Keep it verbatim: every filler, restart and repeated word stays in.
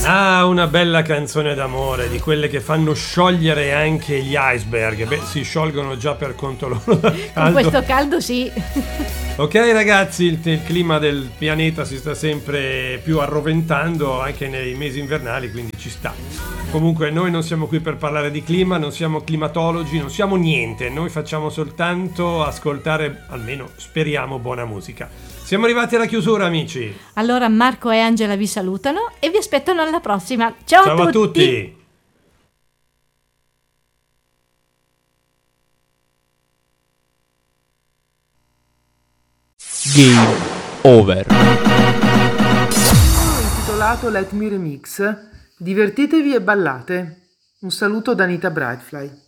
Ah, una bella canzone d'amore, di quelle che fanno sciogliere anche gli iceberg. Beh, si sciolgono già per conto loro dal caldo. Con questo caldo sì. Ok ragazzi, il, il clima del pianeta si sta sempre più arroventando anche nei mesi invernali, quindi ci sta. Comunque noi non siamo qui per parlare di clima, non siamo climatologi, non siamo niente, noi facciamo soltanto ascoltare, almeno speriamo, buona musica. Siamo arrivati alla chiusura, amici. Allora Marco e Angela vi salutano e vi aspettano alla prossima. Ciao, Ciao a tutti! A tutti. Game over. Intitolato Let Me Remix, divertitevi e ballate. Un saluto da Anita Brightfly.